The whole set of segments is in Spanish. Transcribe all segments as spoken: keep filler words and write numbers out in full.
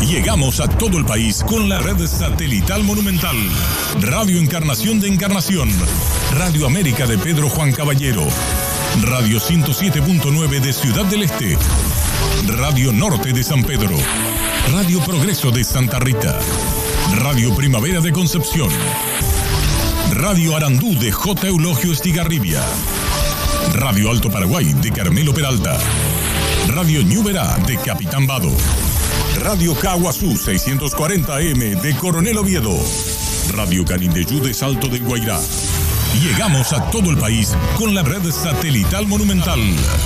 Llegamos a todo el país con la red satelital Monumental. Radio Encarnación de Encarnación. Radio América de Pedro Juan Caballero. Radio ciento siete punto nueve de Ciudad del Este. Radio Norte de San Pedro. Radio Progreso de Santa Rita. Radio Primavera de Concepción. Radio Arandú de J. Eulogio Estigarribia. Radio Alto Paraguay de Carmelo Peralta. Radio Ñuberá de Capitán Vado. Radio Caguazú seiscientos cuarenta A M de Coronel Oviedo. Radio Canindeyú de Salto del Guairá. Llegamos a todo el país con la red satelital Monumental.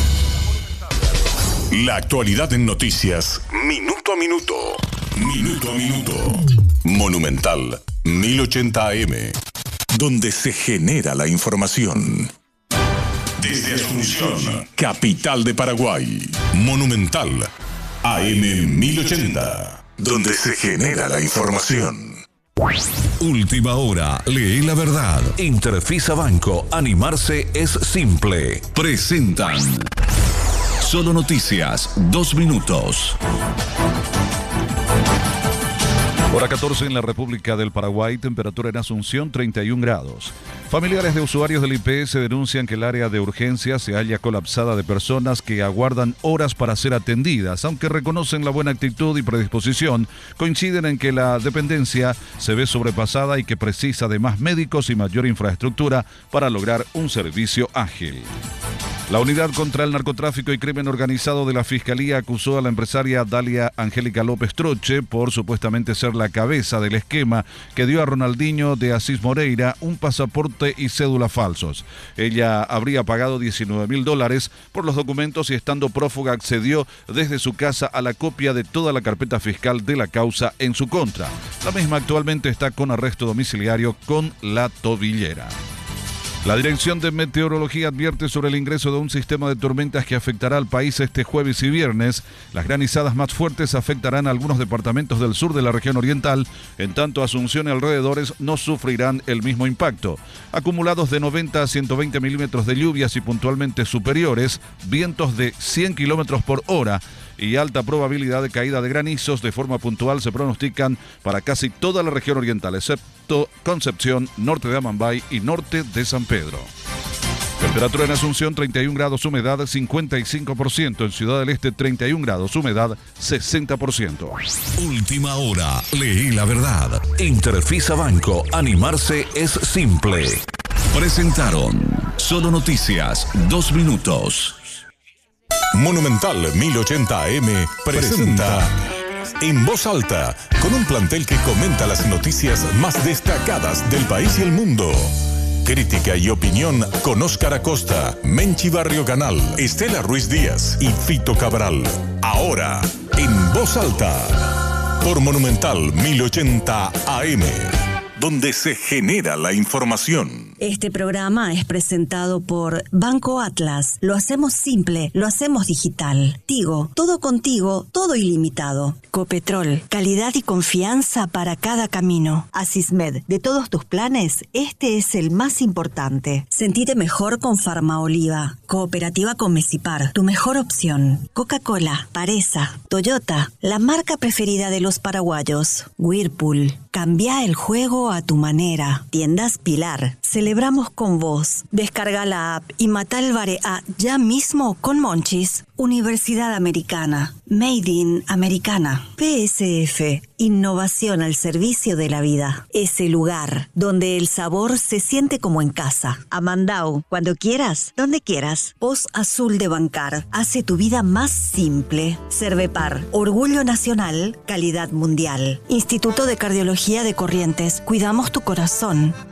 La actualidad en noticias, minuto a minuto. Minuto a minuto. Monumental mil ochenta A M, donde se genera la información. Desde Asunción, capital de Paraguay. Monumental A M mil ochenta, donde se genera la información. Última hora, lee la verdad. Interfisa Banco, animarse es simple. Presentan Solo Noticias, dos minutos. Hora catorce en la República del Paraguay, temperatura en Asunción treinta y un grados. Familiares de usuarios del I P S denuncian que el área de urgencia se halla colapsada de personas que aguardan horas para ser atendidas. Aunque reconocen la buena actitud y predisposición, coinciden en que la dependencia se ve sobrepasada y que precisa de más médicos y mayor infraestructura para lograr un servicio ágil. La Unidad contra el Narcotráfico y Crimen Organizado de la Fiscalía acusó a la empresaria Dalia Angélica López Troche por supuestamente ser la cabeza del esquema que dio a Ronaldinho de Asís Moreira un pasaporte y cédula falsos. Ella habría pagado diecinueve mil dólares por los documentos y estando prófuga accedió desde su casa a la copia de toda la carpeta fiscal de la causa en su contra. La misma actualmente está con arresto domiciliario con la tobillera. La Dirección de Meteorología advierte sobre el ingreso de un sistema de tormentas que afectará al país este jueves y viernes. Las granizadas más fuertes afectarán a algunos departamentos del sur de la región oriental, en tanto Asunción y alrededores no sufrirán el mismo impacto. Acumulados de noventa a ciento veinte milímetros de lluvias y puntualmente superiores, vientos de cien kilómetros por hora y alta probabilidad de caída de granizos de forma puntual se pronostican para casi toda la región oriental, excepto Concepción, norte de Amambay y norte de San Pedro. Temperatura en Asunción treinta y un grados, humedad cincuenta y cinco por ciento. En Ciudad del Este treinta y un grados, humedad sesenta por ciento. Última hora, leí la verdad. Interfisa Banco, animarse es simple. Presentaron Solo Noticias, dos minutos. Monumental mil ochenta A M presenta En Voz Alta, con un plantel que comenta las noticias más destacadas del país y el mundo. Crítica y opinión con Óscar Acosta, Menchi Barrio Canal, Estela Ruiz Díaz y Fito Cabral. Ahora, En Voz Alta, por Monumental mil ochenta A M, donde se genera la información. Este programa es presentado por Banco Atlas. Lo hacemos simple, lo hacemos digital. Tigo, todo contigo, todo ilimitado. Copetrol, calidad y confianza para cada camino. Asismed, de todos tus planes, este es el más importante. Sentite mejor con Farmaoliva. Cooperativa con Mesipar, tu mejor opción. Coca-Cola, Paresa, Toyota, la marca preferida de los paraguayos. Whirlpool, cambia el juego a tu manera. Tiendas Pilar, celebramos con vos. Descarga la app y mata el Barea ya mismo con Monchis. Universidad Americana, Made in Americana. P S F, innovación al servicio de la vida. Ese lugar donde el sabor se siente como en casa. Amandau, cuando quieras, donde quieras. Voz Azul de Bancar, hace tu vida más simple. Cervepar, orgullo nacional, calidad mundial. Instituto de Cardiología de Corrientes, cuidamos tu corazón.